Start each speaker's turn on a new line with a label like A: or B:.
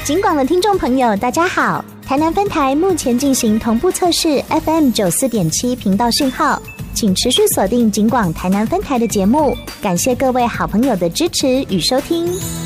A: 警广的听众朋友大家好，台南分台目前进行同步测试 FM 94.7频道讯号，请持续锁定警广台南分台的节目，感谢各位好朋友的支持与收听。